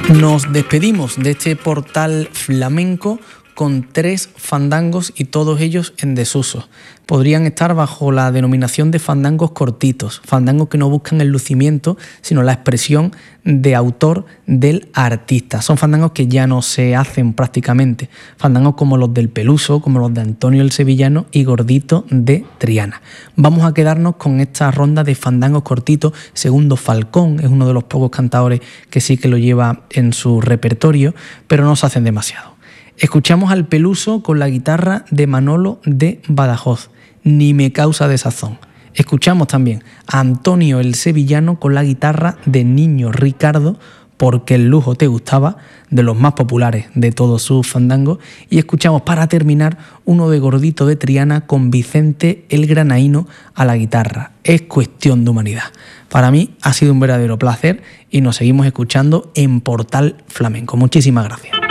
Nos despedimos de este portal flamenco con 3 fandangos y todos ellos en desuso. Podrían estar bajo la denominación de fandangos cortitos, fandangos que no buscan el lucimiento, sino la expresión de autor del artista. Son fandangos que ya no se hacen prácticamente, fandangos como los del Peluso, como los de Antonio el Sevillano y Gordito de Triana. Vamos a quedarnos con esta ronda de fandangos cortitos. Segundo Falcón es uno de los pocos cantadores que sí que lo lleva en su repertorio, pero no se hacen demasiado. Escuchamos al Peluso con la guitarra de Manolo de Badajoz, Ni me causa desazón. Escuchamos también a Antonio el Sevillano con la guitarra de Niño Ricardo, Porque el lujo te gustaba, de los más populares de todos sus fandangos. Y escuchamos para terminar uno de Gordito de Triana con Vicente el Granaíno a la guitarra. Es cuestión de humanidad. Para mí ha sido un verdadero placer y nos seguimos escuchando en Portal Flamenco. Muchísimas gracias.